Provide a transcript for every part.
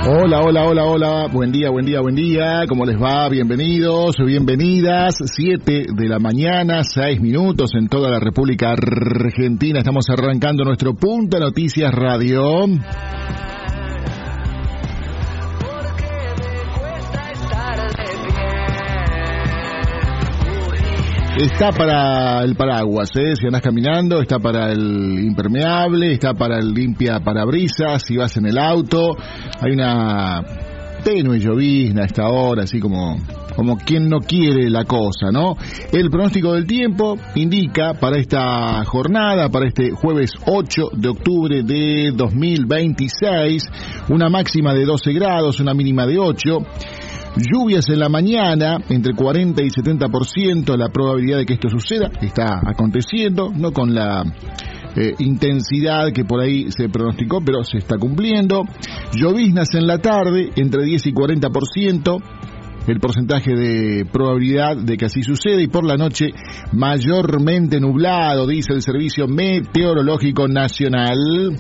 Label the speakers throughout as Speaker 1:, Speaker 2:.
Speaker 1: Hola, hola, hola, hola, buen día, ¿cómo les va? Bienvenidos, bienvenidas, 7 de la mañana, 6 minutos en toda la República Argentina, estamos arrancando nuestro Punta Noticias Radio. Está para el paraguas, si andás caminando, está para el impermeable, está para el limpia parabrisas, si vas en el auto. Hay una tenue llovizna a esta hora, así como quien no quiere la cosa, ¿no? El pronóstico del tiempo indica para esta jornada, para este jueves 8 de octubre de 2026, una máxima de 12 grados, una mínima de 8. Lluvias en la mañana, entre 40 y 70% la probabilidad de que esto suceda, está aconteciendo, no con la intensidad que por ahí se pronosticó, pero se está cumpliendo. Lloviznas en la tarde, entre 10 y 40%, el porcentaje de probabilidad de que así suceda, y por la noche mayormente nublado, dice el Servicio Meteorológico Nacional.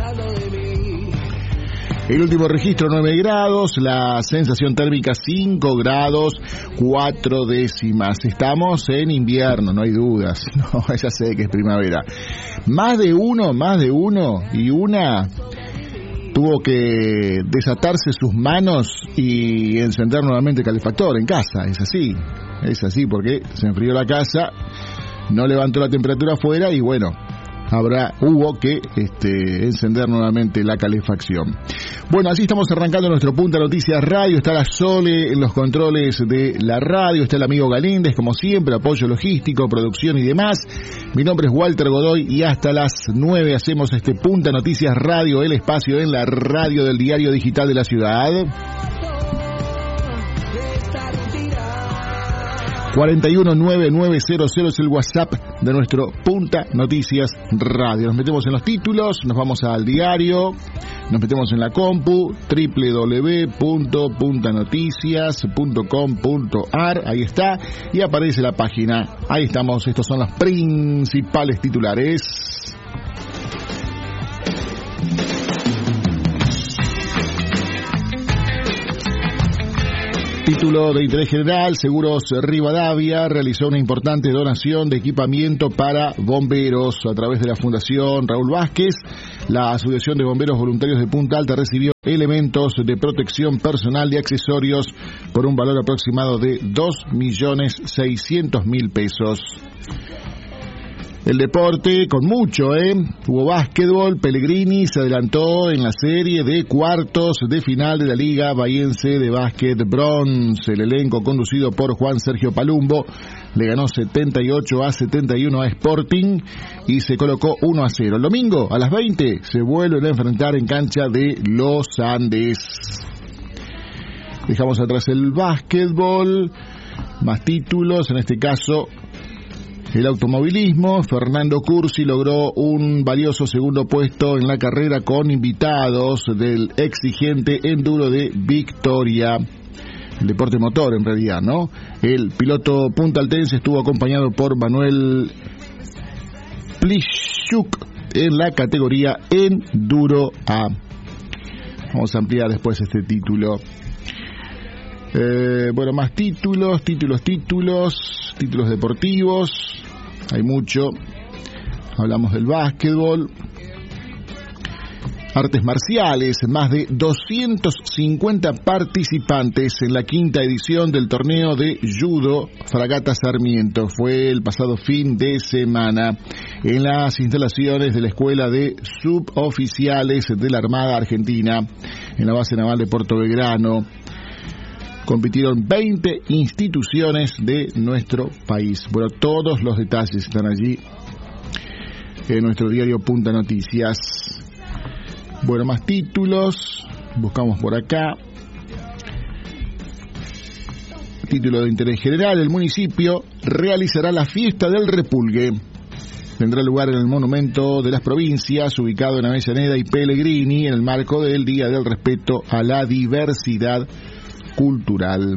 Speaker 1: El último registro 9 grados, la sensación térmica 5 grados 4 décimas. Estamos en invierno, no hay dudas. No, ya sé que es primavera. Más de uno y una tuvo que desatarse sus manos y encender nuevamente el calefactor en casa. Es así porque se enfrió la casa, no levantó la temperatura afuera y bueno, hubo que encender nuevamente la calefacción. Bueno, así estamos arrancando nuestro Punta Noticias Radio. Está la Sole en los controles de la radio, está el amigo Galíndez, como siempre, apoyo logístico, producción y demás. Mi nombre es Walter Godoy y hasta las 9 hacemos este Punta Noticias Radio, el espacio en la radio del diario digital de la ciudad. 419-900 es el WhatsApp de nuestro Punta Noticias Radio. Nos metemos en los títulos, nos vamos al diario, nos metemos en la compu, www.puntanoticias.com.ar, ahí está, y aparece la página. Ahí estamos, estos son los principales titulares. Título de interés general, Seguros Rivadavia realizó una importante donación de equipamiento para bomberos a través de la Fundación Raúl Vázquez. La Asociación de Bomberos Voluntarios de Punta Alta recibió elementos de protección personal y accesorios por un valor aproximado de 2.600.000 pesos. El deporte con mucho, Hubo básquetbol, Pellegrini se adelantó en la serie de cuartos de final de la Liga Bahiense de Básquet Bronce. El elenco conducido por Juan Sergio Palumbo le ganó 78-71 a Sporting y se colocó 1-0. El domingo a las 20 se vuelven a enfrentar en cancha de Los Andes. Dejamos atrás el básquetbol, más títulos, en este caso el automovilismo. Fernando Cursi logró un valioso segundo puesto en la carrera con invitados del exigente enduro de Victoria. El deporte motor en realidad, ¿no? El piloto puntaltense estuvo acompañado por Manuel Plischuk en la categoría Enduro A. Vamos a ampliar después este título. Bueno, más títulos deportivos, hay mucho. Hablamos del básquetbol, artes marciales, más de 250 participantes en la quinta edición del torneo de judo Fragata Sarmiento. Fue el pasado fin de semana en las instalaciones de la Escuela de Suboficiales de la Armada Argentina, en la base naval de Puerto Belgrano. Compitieron 20 instituciones de nuestro país. Bueno, todos los detalles están allí en nuestro diario Punta Noticias. Bueno, más títulos. Buscamos por acá. Título de interés general. El municipio realizará la fiesta del repulgue. Tendrá lugar en el Monumento de las Provincias, ubicado en Avellaneda y Pellegrini, en el marco del Día del Respeto a la Diversidad Cultural.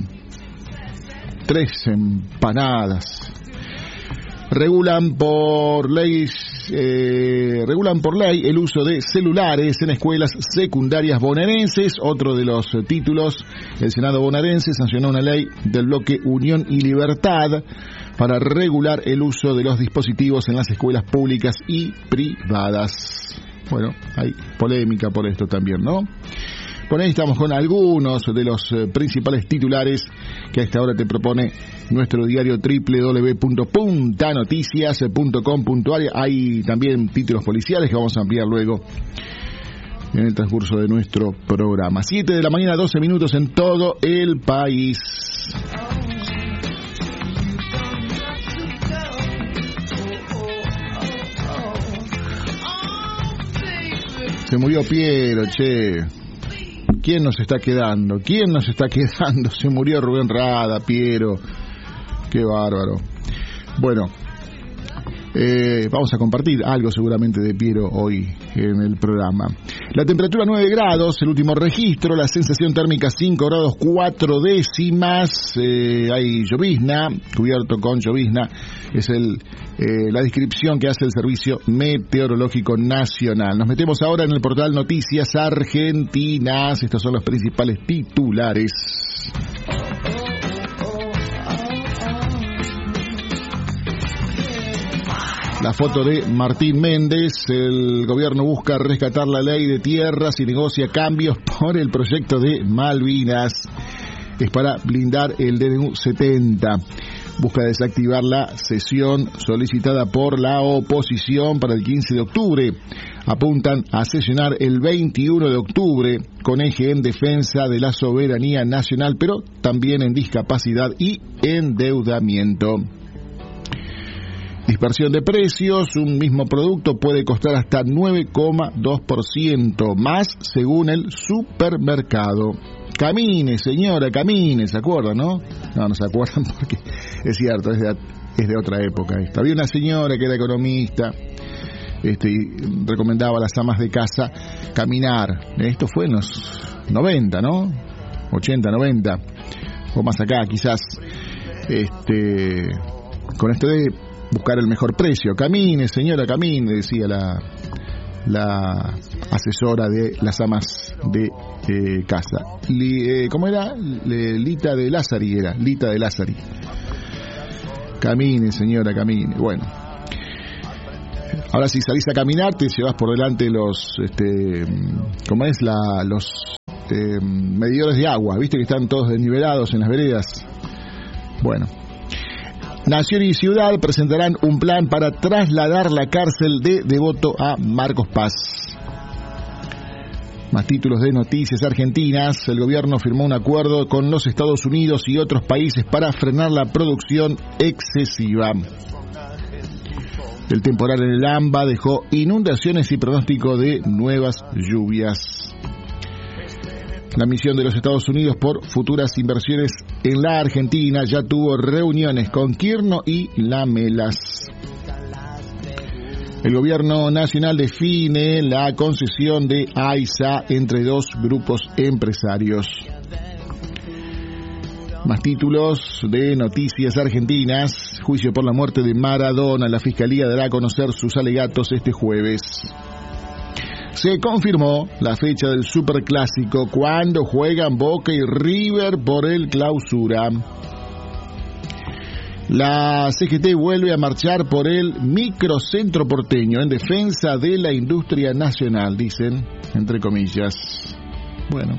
Speaker 1: 3 empanadas. Regulan por ley regulan por ley el uso de celulares en escuelas secundarias bonaerenses. Otro de los títulos, el Senado bonaerense sancionó una ley del bloque Unión y Libertad para regular el uso de los dispositivos en las escuelas públicas y privadas. Bueno, hay polémica por esto también, ¿no? Bueno, ahí estamos con algunos de los principales titulares que a esta hora te propone nuestro diario www.puntanoticias.com.ar. Hay también títulos policiales que vamos a ampliar luego en el transcurso de nuestro programa. 7 de la mañana, 12 minutos en todo el país. Se murió Piero, che. ¿Quién nos está quedando? Se murió Rubén Rada, Piero. Qué bárbaro. Bueno, vamos a compartir algo seguramente de Piero hoy en el programa. La temperatura 9 grados, el último registro. La sensación térmica 5 grados 4 décimas. Hay llovizna, cubierto con llovizna. Es la descripción que hace el Servicio Meteorológico Nacional. Nos metemos ahora en el portal Noticias Argentinas. Estos son los principales titulares. La foto de Martín Méndez. El gobierno busca rescatar la ley de tierras y negocia cambios por el proyecto de Malvinas. Es para blindar el DNU 70. Busca desactivar la sesión solicitada por la oposición para el 15 de octubre. Apuntan a sesionar el 21 de octubre con eje en defensa de la soberanía nacional, pero también en discapacidad y endeudamiento. Dispersión de precios. Un mismo producto puede costar hasta 9,2% más según el supermercado. Camine, señora, camine, ¿se acuerdan, no? No se acuerdan porque es cierto, es de otra época esta. Había una señora que era economista y recomendaba a las amas de casa caminar. Esto fue en los 90, ¿no? 80, 90, o más acá quizás, con esto de buscar el mejor precio. Camine, señora, camine, decía la asesora de las amas de casa. ¿Cómo era? Lita de Lázari. Camine, señora, camine. Bueno, ahora si salís a caminar te llevas por delante los medidores de agua, viste que están todos desnivelados en las veredas. Bueno, Nación y Ciudad presentarán un plan para trasladar la cárcel de Devoto a Marcos Paz. Más títulos de Noticias Argentinas. El gobierno firmó un acuerdo con los Estados Unidos y otros países para frenar la producción excesiva. El temporal en el AMBA dejó inundaciones y pronóstico de nuevas lluvias. La misión de los Estados Unidos por futuras inversiones en la Argentina ya tuvo reuniones con Kirchner y Lamelas. El gobierno nacional define la concesión de AISA entre dos grupos empresarios. Más títulos de Noticias Argentinas. Juicio por la muerte de Maradona. La Fiscalía dará a conocer sus alegatos este jueves. Se confirmó la fecha del Superclásico, cuando juegan Boca y River por el Clausura. La CGT vuelve a marchar por el microcentro porteño en defensa de la industria nacional, dicen, entre comillas. Bueno.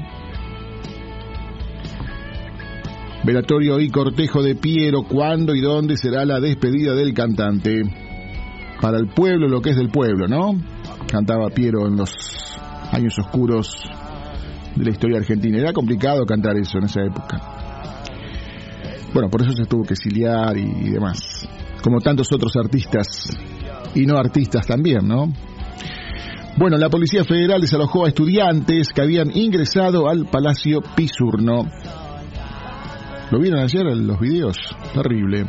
Speaker 1: Velatorio y cortejo de Piero. ¿Cuándo y dónde será la despedida del cantante? Para el pueblo lo que es del pueblo, ¿no? Cantaba Piero en los años oscuros de la historia argentina. Era complicado cantar eso en esa época. Bueno, por eso se tuvo que exiliar y demás. Como tantos otros artistas y no artistas también, ¿no? Bueno, la Policía Federal desalojó a estudiantes que habían ingresado al Palacio Pisurno. ¿Lo vieron ayer en los videos? Terrible.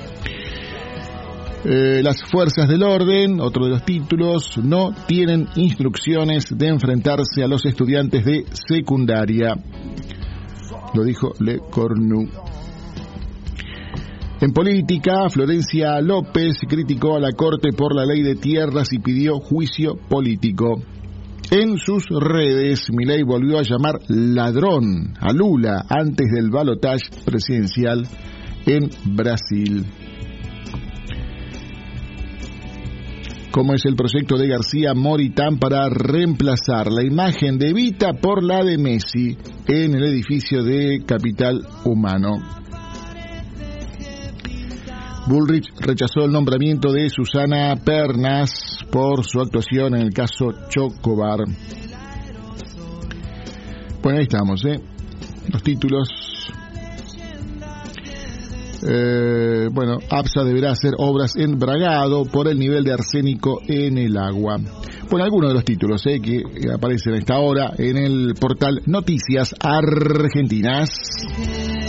Speaker 1: Las fuerzas del orden, otro de los títulos, no tienen instrucciones de enfrentarse a los estudiantes de secundaria. Lo dijo Le Cornu. En política, Florencia López criticó a la Corte por la ley de tierras y pidió juicio político. En sus redes, Milei volvió a llamar ladrón a Lula antes del balotaje presidencial en Brasil. ¿Cómo es el proyecto de García Moritán para reemplazar la imagen de Evita por la de Messi en el edificio de Capital Humano? Bullrich rechazó el nombramiento de Susana Pernas por su actuación en el caso Chocobar. Bueno, ahí estamos, los títulos. APSA deberá hacer obras en Bragado por el nivel de arsénico en el agua. Bueno, algunos de los títulos que aparecen a esta hora en el portal Noticias Argentinas.